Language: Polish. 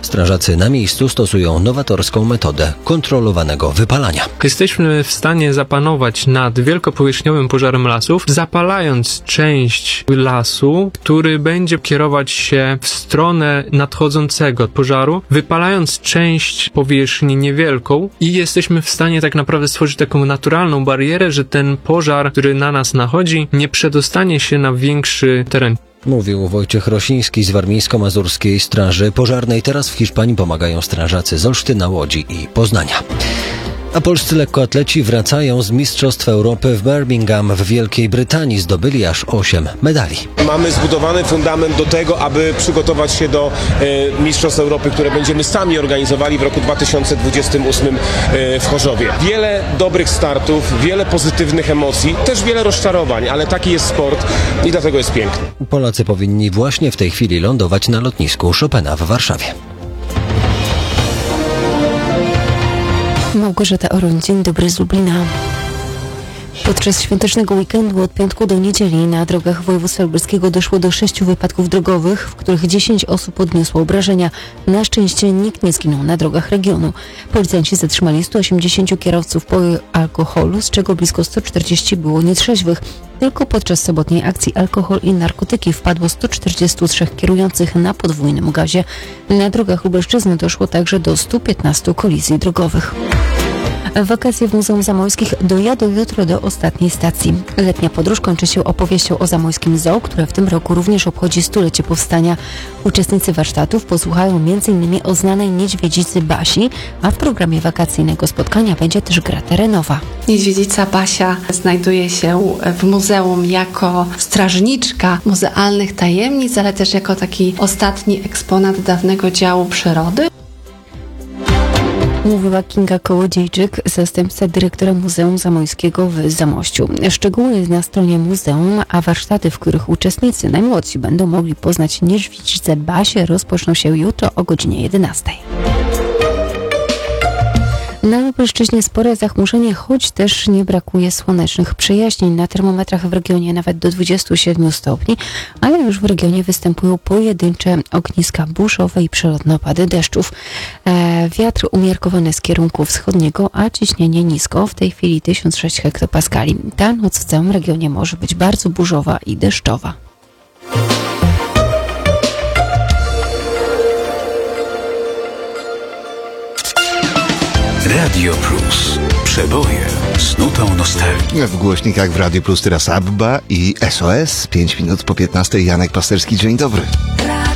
Strażacy na miejscu stosują nowatorską metodę kontrolowanego wypalania. Jesteśmy w stanie zapanować nad wielkopowierzchniowym pożarem lasów, zapalając część lasu, który będzie kierować się w stronę nadchodzącego pożaru, wypalając część powierzchni niewielką i jesteśmy w stanie tak naprawdę stworzyć taką naturalną barierę, że ten pożar, który na nas nachodzi, nie przedostanie się na większy teren. Mówił Wojciech Rosiński z Warmińsko-Mazurskiej Straży Pożarnej. Teraz w Hiszpanii pomagają strażacy z Olsztyna, Łodzi i Poznania. A polscy lekkoatleci wracają z Mistrzostw Europy w Birmingham w Wielkiej Brytanii. Zdobyli aż 8 medali. Mamy zbudowany fundament do tego, aby przygotować się do Mistrzostw Europy, które będziemy sami organizowali w roku 2028 w Chorzowie. Wiele dobrych startów, wiele pozytywnych emocji, też wiele rozczarowań, ale taki jest sport i dlatego jest piękny. Polacy powinni właśnie w tej chwili lądować na lotnisku Chopina w Warszawie. Małgorzata Oroń, dzień dobry z Lublina. Podczas świątecznego weekendu od piątku do niedzieli na drogach województwa lubelskiego doszło do 6 wypadków drogowych, w których 10 osób odniosło obrażenia. Na szczęście nikt nie zginął na drogach regionu. Policjanci zatrzymali 180 kierowców po alkoholu, z czego blisko 140 było nietrzeźwych. Tylko podczas sobotniej akcji Alkohol i narkotyki wpadło 143 kierujących na podwójnym gazie. Na drogach Lubelszczyzny doszło także do 115 kolizji drogowych. Wakacje w Muzeum Zamojskich dojadą jutro do ostatniej stacji. Letnia podróż kończy się opowieścią o zamojskim zoo, które w tym roku również obchodzi 100-lecie powstania. Uczestnicy warsztatów posłuchają m.in. o znanej niedźwiedzicy Basi, a w programie wakacyjnego spotkania będzie też gra terenowa. Niedźwiedzica Basia znajduje się w muzeum jako strażniczka muzealnych tajemnic, ale też jako taki ostatni eksponat dawnego działu przyrody. Mówiła Kinga Kołodziejczyk, zastępca dyrektora Muzeum Zamojskiego w Zamościu. Szczegóły na stronie muzeum, a warsztaty, w których uczestnicy najmłodsi będą mogli poznać niedźwiedzicę Basię, rozpoczną się jutro o godzinie 11. Na Lubelszczyźnie spore zachmurzenie, choć też nie brakuje słonecznych przejaśnień. Na termometrach w regionie nawet do 27 stopni, ale już w regionie występują pojedyncze ogniska burzowe i przelotne opady deszczów. Wiatr umiarkowany z kierunku wschodniego, a ciśnienie nisko, w tej chwili 1006 hektopaskali. Ta noc w całym regionie może być bardzo burzowa i deszczowa. Radio Plus. Przeboje z nutą nostalgii. W głośnikach w Radio Plus teraz ABBA i SOS. 5 minut po 15. Janek Pasterski, dzień dobry.